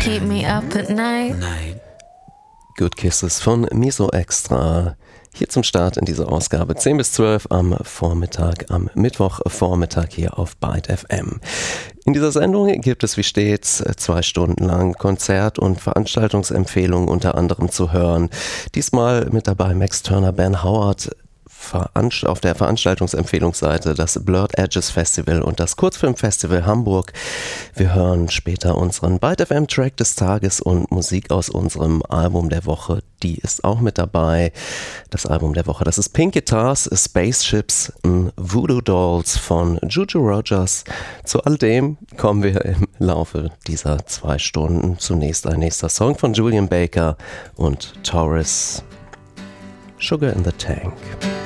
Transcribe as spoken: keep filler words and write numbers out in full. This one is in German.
keep me up at night. Good Kisses von Miso Extra. Hier zum Start in dieser Ausgabe zehn bis zwölf am Vormittag, am Mittwochvormittag hier auf Byte F M. In dieser Sendung gibt es wie stets zwei Stunden lang Konzert- und Veranstaltungsempfehlungen unter anderem zu hören. Diesmal mit dabei Max Turner, Ben Howard, auf der Veranstaltungsempfehlungsseite das Blurred Edges Festival und das Kurzfilmfestival Hamburg. Wir hören später unseren Byte F M Track des Tages und Musik aus unserem Album der Woche. Die ist auch mit dabei. Das Album der Woche, das ist Pink Guitars, Spaceships, Voodoo Dolls von Juju Rogers. Zu all dem kommen wir im Laufe dieser zwei Stunden. Zunächst ein nächster Song von Julian Baker und Taurus, Sugar in the Tank.